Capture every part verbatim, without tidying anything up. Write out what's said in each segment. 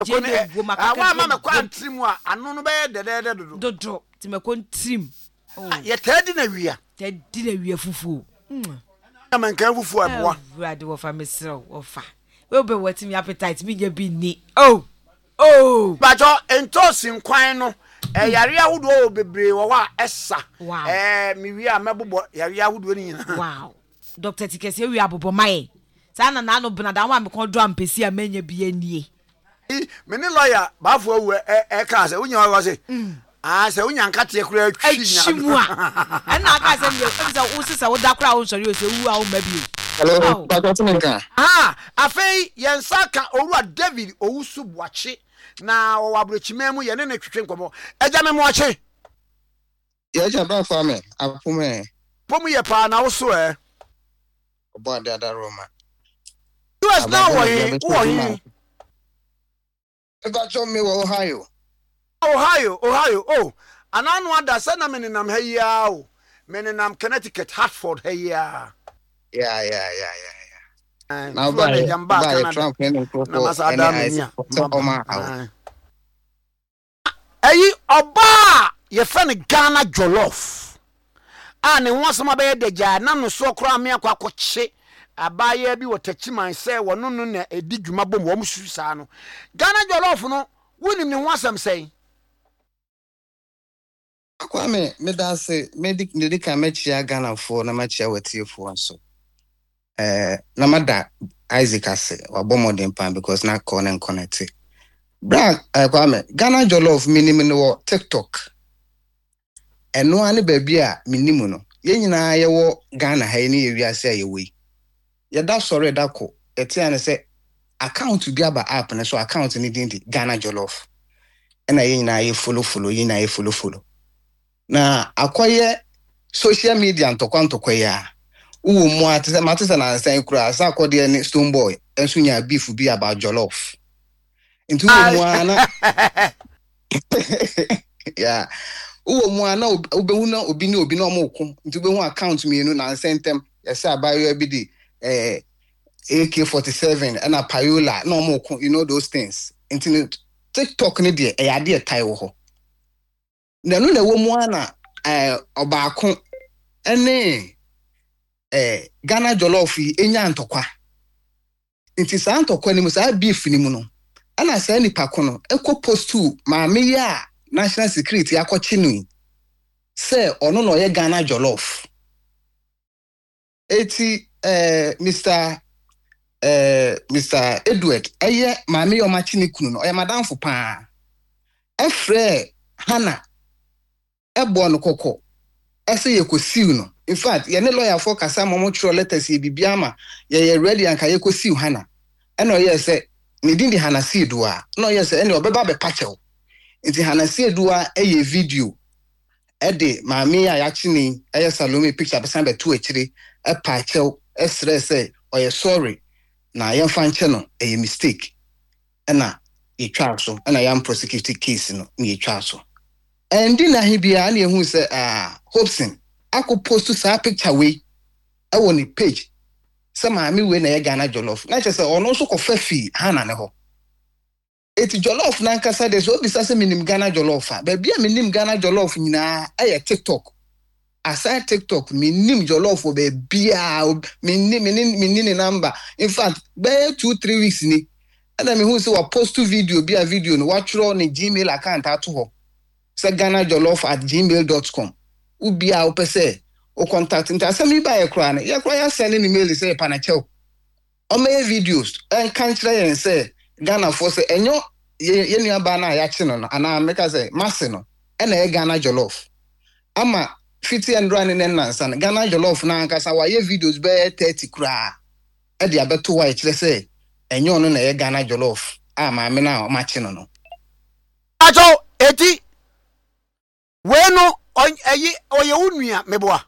Awa mama kwa ntrim a ano no be dedede dodo. Dodo ti me ko ntrim. Oh. Ye tadi na wia. Tadi na wia fufu. Na man kan fufu aboa. Brade wo fa mesrew wo fa. We be wati me appetite me nya bi ni. Oh. Oh. Bajo entosin kwan no eh yare ahodo bebre wo wa esa. Eh mi wi a mebobo yare ahodo ni nyina. Wow. Doctor Tikese wi abobo mai. Sa na na no benada wa me kon do ampesi a manya bi anie. Me ni lawyer bafo awu e e ka se unya wa se ah se unya nkate kura atwi nya mu a e na ka se me e se wo sisa wo da kura wo sori o se wu a wo ma bi. Hello Patotinka. Ah afei yen saka owura David owusu boache na wo abrochime mu ye ne na twetwe nkomo eja me mo ache ye ja ba fa me apome pomu ye pa na wo so e obo ada Roma U S now wo yi wo yi About me Ohio. Ohio, Ohio. Oh, ananu ada sana meninam heya o. Meninam Connecticut, Hartford heya. Yeah, yeah, yeah, yeah, yeah. Now by by Trump and Obama. Ayi oba ye fe ne Ghana jollof. Ah ne won sama be de ja na no so kro ame akwa koche. Abaye bi wotachiman say wono no na edi dwuma bom wo msusa no Ghana jollof no wonim ne ho asem say akwa me me da say medic ne dika machia Ghana fo na machia watiefo so eh na mada Isaac ase wabomodem pan because na connect connect bra akwa me Ghana jollof minim no TikTok eno ane ba bia minim no ye nyina ye wo Ghana ha ni ye wiase ayewe Yada sorry dako eti ane se account bi aba app na so account ni din di Ghana Jollof ena ye nyina ye follow follow ye na ye follow follow na akoye social media ntokwa ntokwa ya uwo mu atese matese na nsan kura asa akode ni Stone Boy enso nya beef bi aba jollof nti uwo mu ana ya uwo mu ana obehu na obi ni obi na omoko nti obehu account mi enu na nsan tem yesa abayo bi di eh A K forty-seven and a Payola no more, you know those things. Internet TikTok ni de e ade tai wo ho. Na no na wo mu ana eh obaako ene eh Ghana Jollof enya ntokwa. Nti sa ntokwa ni mu sa beef ni mu no. Ana sa ni pako no ekọ post two ma me ya national security akọchi nu. Say ono no ye Ghana Jollof. Eti eh Mister eh Mister Edward eye maame yo machi ni kunu no e madam fo pa efre Hana ebo no kokko ese ye kosiu no in fact ye ne lawyer for kasa momo tro letters ye bibia ma ye ye ready anka ye kosiu Hana e no ye se ne din di Hana Siedu a no ye se ene obeba be pachew nti Hana Siedu a eye video e de maame ya yachi ni eye Salome picture besan be tu echiri e pachew e stress e oye sorry na yam fan channel a mistake ena e twa so ena yam prosecuted case no e twa so endi na he bia na ehu se ah Hobson akọ post sa picture we e won ni page se maami we na ye Ghana Jollof na che se ono so ko fafi Hana ne ho eti Jollof na nkasa de so bisa se minim Ghana Jollof a ba bia minim Ghana Jollof nyina e TikTok aside TikTok minim Jollof o be bia minim minim minim number in fact be two three weeks ni and me who say wa post two video bia video no wa tro ni Gmail account ato ho say Ghana Jollof at gmail dot com ubia o pese o contact nta asem iba ye kra na ye kra ya send ni mail say pa na chew o me videos en kan kra yen say Ghana for say enyo ye ni aba na ya chi no na make say masse no e na ye Ghana Jollof ama fifty and running nansa Ghana Jollof na nkasa wa ye videos be thirty kra e de abeto wa e kire say enyo no na ye Ghana Jollof a ma me na ma chi no no ajo eti we no oyi oye unua meboa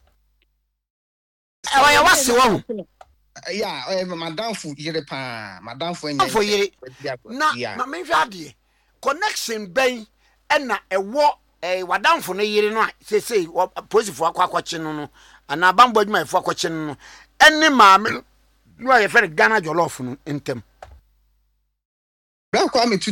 e wa ya wase wo ya eh madam fu yire pa madam fu enye fu yire na ma me hwa ade connection ben e na ewo eh wadamfo no yire no a sesei posifo akwakoche no no ana bambo adwuma efo akwakoche no no enne maame no aye fe Ghana Jollof no entem bra kwa me